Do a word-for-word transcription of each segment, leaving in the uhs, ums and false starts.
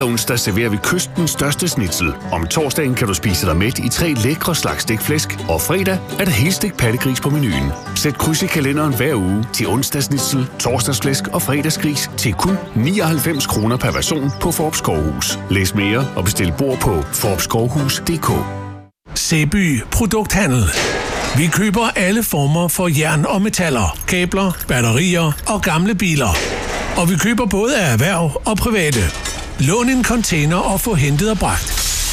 Onsdag serverer vi kystens største schnitzel. Om torsdagen kan du spise dig mæt i tre lækre slags stegt flæsk. Og fredag er der helstegt pattegris på menuen. Sæt kryds i kalenderen hver uge til onsdagsschnitzel, torsdagsflæsk og fredagsgris til kun nioghalvfems kroner per person på Fårup Skovhus. Læs mere og bestil bord på fårupskovhus punktum d k. Sæby Produkthandel. Vi køber alle former for jern og metaller, kabler, batterier og gamle biler. Og vi køber både af erhverv og private. Lån en container og få hentet og bragt.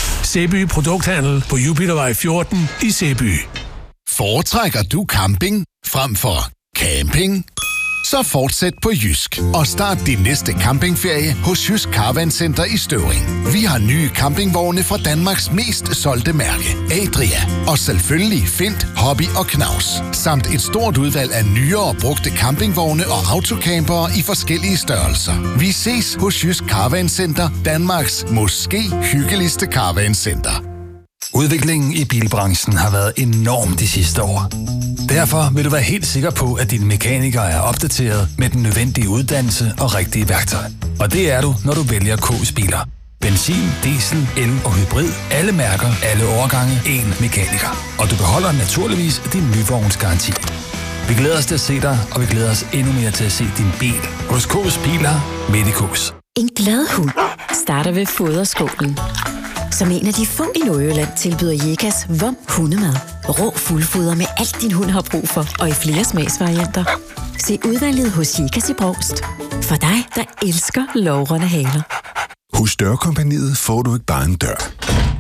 Sæby Produkthandel på Jupitervej fjorten i Sæby. Foretrækker du camping frem for camping? Så fortsæt på Jysk og start din næste campingferie hos Jysk Caravan Center i Støvring. Vi har nye campingvogne fra Danmarks mest solgte mærke, Adria. Og selvfølgelig Fint, Hobby og Knaus. Samt et stort udvalg af nyere og brugte campingvogne og autocampere i forskellige størrelser. Vi ses hos Jysk Caravan Center, Danmarks måske hyggeligste caravan center. Udviklingen i bilbranchen har været enorm de sidste år. Derfor vil du være helt sikker på, at din mekaniker er opdateret med den nødvendige uddannelse og rigtige værktøj. Og det er du, når du vælger K's biler. Benzin, diesel, el og hybrid. Alle mærker, alle årgange, én mekaniker. Og du beholder naturligvis din nyvognsgaranti. Vi glæder os til at se dig, og vi glæder os endnu mere til at se din bil hos K's Biler midt i K's. En glad hund starter ved foderskålen. Som en af de få i Nordjylland tilbyder Jekas Vom Hundemad. Rå fuldfoder med alt din hund har brug for, og i flere smagsvarianter. Se udvalget hos Jekas i Brovst. For dig, der elsker lovrende haler. Hos Dørkompagniet får du ikke bare en dør.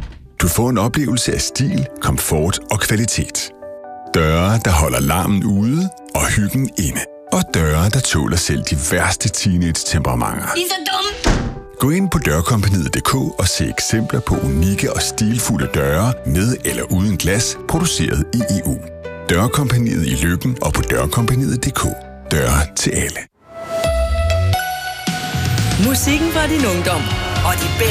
Du får en oplevelse af stil, komfort og kvalitet. Døre, der holder larmen ude og hyggen inde. Og døre, der tåler selv de værste teenage-temperamenter. Vi er så dumme! Gå ind på dørkompagniet punktum d k og se eksempler på unikke og stilfulde døre med eller uden glas, produceret i E U. Dørkompagniet i Løkken og på dørkompagniet punktum d k. Døre til alle. Musikken fra din ungdom og de